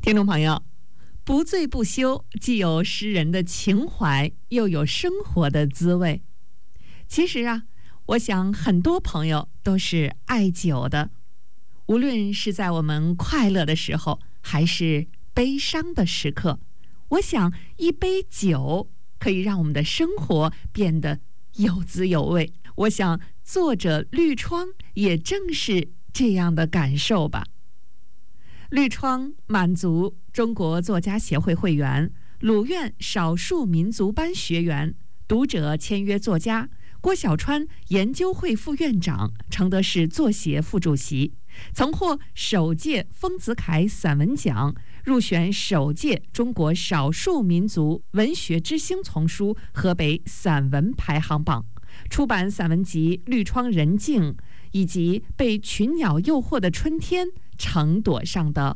听众朋友，不醉不休，既有诗人的情怀，又有生活的滋味。其实啊，我想很多朋友都是爱酒的，无论是在我们快乐的时候，还是悲伤的时刻，我想一杯酒可以让我们的生活变得有滋有味。我想作者绿窗也正是这样的感受吧。绿窗满族中国作家协会会员，鲁苑少数民族班学员，读者签约作家，郭小川研究会副院长，承德市作协副主席，曾获首届丰子恺散文奖，入选首届中国少数民族文学之星丛书河北散文排行榜，出版散文集《绿窗人静》以及被群鸟诱惑的春天，橙垛上的